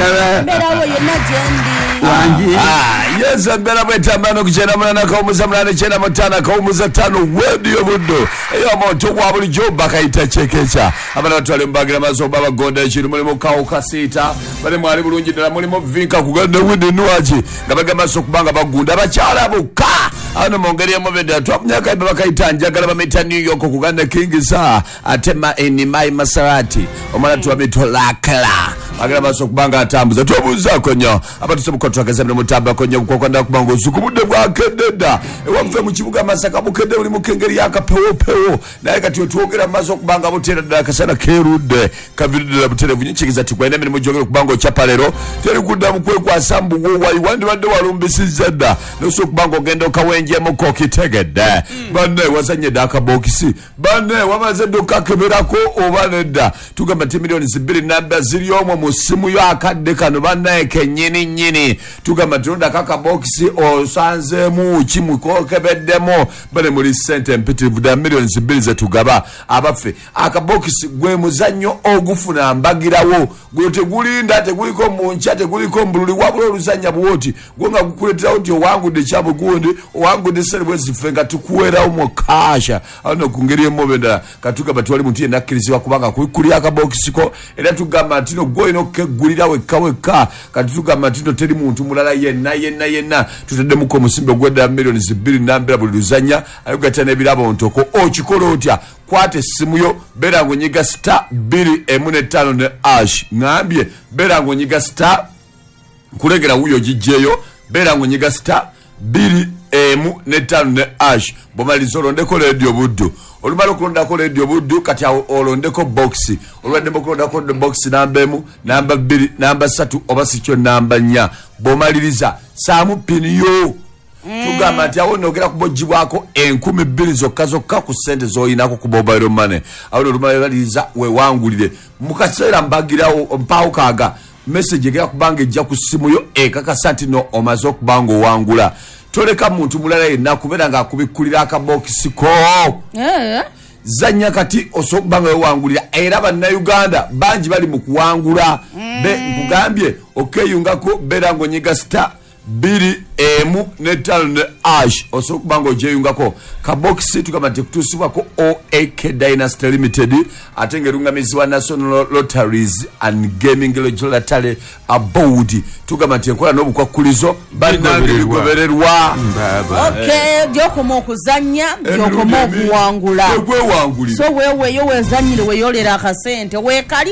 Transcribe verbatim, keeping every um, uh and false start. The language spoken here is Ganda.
Mberawo yonna gyendi. Wangi. Ah, yes, mbera bwetambano kuchena mwana kaumuza mwana chena mutana kaumuza tano wedio buddo. Eyo amonto kwa bulijjo bakayita chekecha. Abana batwale mbagira mazo baba gonda chiri mulimo kawo kasita. Bale mwali bulungi dala mulimo vinka kuganda windi nuachi. Ngabaga maso kubanga bagunda bachala buka. Ano mongeri yamobeda top nyaka bakayita njagala bameta New York kuganda Kingisa atema eni mai Maserati. Omala tuwa mitola kala. Bagira maso kubanga atambuza tobuza konyo. Abatu sebukotra zembe mutamba konye ukokwanda kubango zukumude bwakededa ewamve mu kibuga Masaka bukede uli mukengeri yakapewo pewo naye kati tuogera mazo kubanga butera dala kasana kerude kaviride butere bunyikiza tikwenda mimi mujogera kubango chapalero teri kuda mukwe kwa sambu wo wayi wandi wande walumbisiza da noso kubango gendo kawenje muko kitegede bane wasanye daka bokisi bane wamaze dokakeberako obaneda tugamba milioni zibiri namba ziryomo mu simu yo akadde kano bane kenyini nyini tugamba tonda kaka boxi osanze mu kimukokebedemo bale muri sente mpitivu da millions zibiri zetugaba abafe aka boxi gwe muzanyo ogufuna mbagirawo gote gulinda te guliko muncha te guliko mbululi wabula oluzanya bwoti gwenga kukuletera oti wangu de chabo gundi wangu de serwe zifenga tukuwera mu kasha ano kungeriye mobenda katuka batwali mutiye nakiriziwa kubanga kuli aka boxi ko era tugamba tino gwe no kegulira we kawe ka katuka matino teri muntu mulala yenna yenna yenna tutadde muko musimbe gweda millions zibiri nambira buluzanya ayogata nebirabo ntoko okikola otya kwate simu yo bera ngonyiga star biri emune tano ne ash ngambye bera ngonyiga star kulegera huyo jijeyo bera ngonyiga star biri emu ne tano ne ash bomalizo ndeko radio buddu olumalo kulonda ko radio buddu kati olondeko boxi olwadde bokulonda ko boxi namba emu namba biri namba satu obasicho namba nya bomaliriza samu piniyo mm. Tugamba ati awo nogera kubojibwako enkumi bbiri zokka zokka ku sente zoyinako ku mobile money awo lumaliriza we wangulire mukaseera mbagirawo mpawo kaga message egera kubanga ejja ku simu yo ekakasati no omaze okubanga owangula toleka muntu mulala yenna kubera nga akubikulira akabokisi ko eh zanya kati osobanga wangulira era banna Uganda banji bali mu kuwangula mm. Be nkugambye okeyungako bera ngonyiga star biri emu ne tano ne ash osokubanga jeyungako kabokisi tukamate kutusibwako O A K Dynasty Limited atengerungamiziwa National Lotteries and Gaming Regulatory Board tukamate enkola n'obukwakulizo bali nangegobererwa okay gyokomo okuzanya gyokomo okuwangula egwe wangulira so wewe yo wezanyire weyolera akasente wekali